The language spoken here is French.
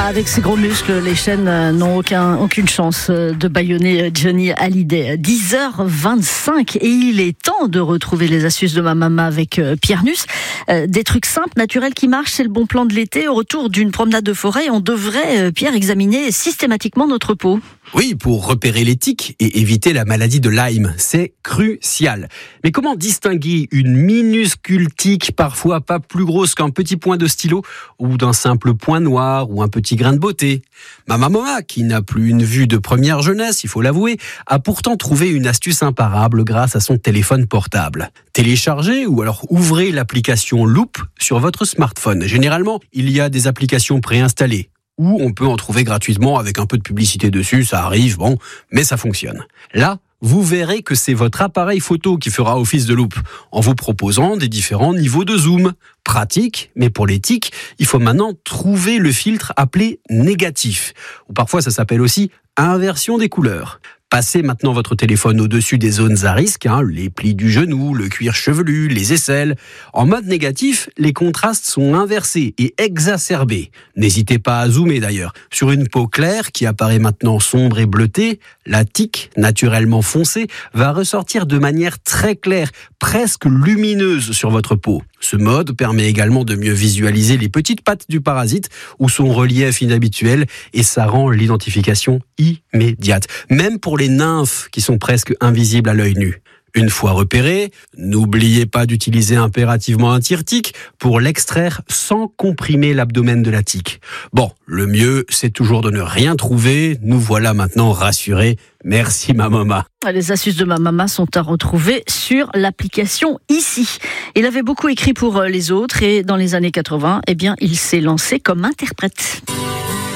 Avec ses gros muscles, les chaînes n'ont aucune chance de bâillonner Johnny Hallyday. 10h25 et il est temps de retrouver les astuces de ma maman avec Pierre Nuss. Des trucs simples, naturels qui marchent, c'est le bon plan de l'été. Au retour d'une promenade de forêt, on devrait, Pierre, examiner systématiquement notre peau. Oui, pour repérer les tiques et éviter la maladie de Lyme, c'est crucial. Mais comment distinguer une minuscule tique, parfois pas plus grosse qu'un petit point de stylo, ou d'un simple point noir ou un petit grain de beauté ? Ma maman, qui n'a plus une vue de première jeunesse, il faut l'avouer, a pourtant trouvé une astuce imparable grâce à son téléphone portable. Téléchargez ou alors ouvrez l'application Loop sur votre smartphone. Généralement, il y a des applications préinstallées, ou on peut en trouver gratuitement avec un peu de publicité dessus, ça arrive, mais ça fonctionne. Là, vous verrez que c'est votre appareil photo qui fera office de loupe, en vous proposant des différents niveaux de zoom. Pratique, mais pour les tiques, il faut maintenant trouver le filtre appelé négatif, ou parfois ça s'appelle aussi inversion des couleurs. Passez maintenant votre téléphone au-dessus des zones à risque, les plis du genou, le cuir chevelu, les aisselles. En mode négatif, les contrastes sont inversés et exacerbés. N'hésitez pas à zoomer d'ailleurs. Sur une peau claire qui apparaît maintenant sombre et bleutée, la tique, naturellement foncée, va ressortir de manière très claire, presque lumineuse sur votre peau. Ce mode permet également de mieux visualiser les petites pattes du parasite ou son relief inhabituel et ça rend l'identification immédiate. Même pour les nymphes qui sont presque invisibles à l'œil nu. Une fois repéré, n'oubliez pas d'utiliser impérativement un tire-tique pour l'extraire sans comprimer l'abdomen de la tique. Le mieux, c'est toujours de ne rien trouver. Nous voilà maintenant rassurés. Merci ma maman. Les astuces de ma maman sont à retrouver sur l'application Ici. Il avait beaucoup écrit pour les autres et dans les années 80, il s'est lancé comme interprète.